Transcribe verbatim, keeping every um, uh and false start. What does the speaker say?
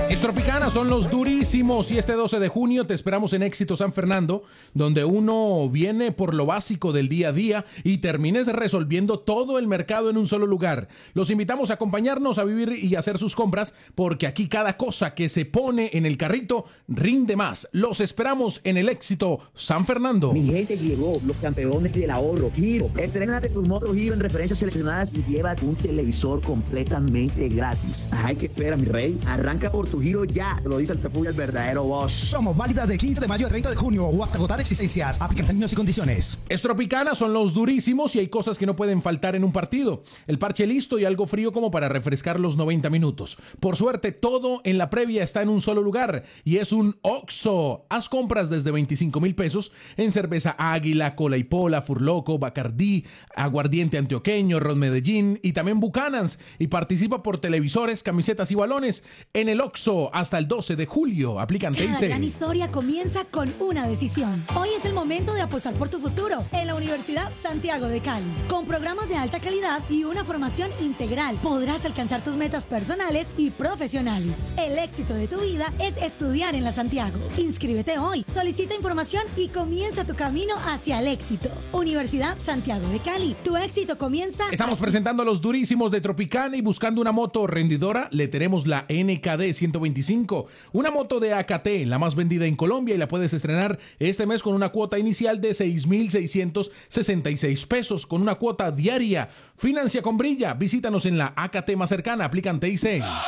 Tropicana son los durísimos y este doce de junio te esperamos en Éxito San Fernando, donde uno viene por lo básico del día a día y termines resolviendo todo el mercado en un solo lugar. Los invitamos a acompañarnos a vivir y hacer sus compras, porque aquí cada cosa que se pone en el carrito rinde más. Los esperamos en el Éxito San Fernando. Mi gente, llegó los campeones del ahorro, Giro. Estrénate tu moto Giro en referencias seleccionadas y llévate un televisor completamente gratis. Ay, ¿qué espera, mi rey? Arranca por tu Giro ya, te lo dice el Tapuya, el verdadero boss. Somos válidas del quince de mayo al treinta de junio o hasta agotar existencias. Aplican términos y condiciones. Es Tropicana, son los durísimos y hay cosas que no pueden faltar en un partido. El parche listo y algo frío como para refrescar los noventa minutos. Por suerte, todo en la previa está en un solo lugar y es un Oxxo. Haz compras desde veinticinco mil pesos en cerveza Águila, Cola y Pola, Furloco, Bacardí, Aguardiente Antioqueño, Ron Medellín y también Buchanan's, y participa por televisores, camisetas y balones en el Oxxo hasta el doce de julio. Aplican T I C. Cada gran historia comienza con una decisión. Hoy es el momento de apostar por tu futuro en la Universidad Santiago de Cali. Con programas de alta calidad y una formación integral, podrás alcanzar tus metas personales y profesionales. El éxito de tu vida es estudiar en la Santiago. Inscríbete hoy, solicita información y comienza tu camino hacia el éxito. Universidad Santiago de Cali. Tu éxito comienza. Estamos aquí. presentando a los durísimos de Tropicana y buscando una moto rendidora, le tenemos la N K D ciento veinticinco. Una moto de A K T, la más vendida en Colombia, y la puedes estrenar este mes con una cuota inicial de seis mil seiscientos sesenta y seis pesos, con una cuota diaria. Financia con Brilla. Visítanos en la A K T más cercana. Aplican T I C.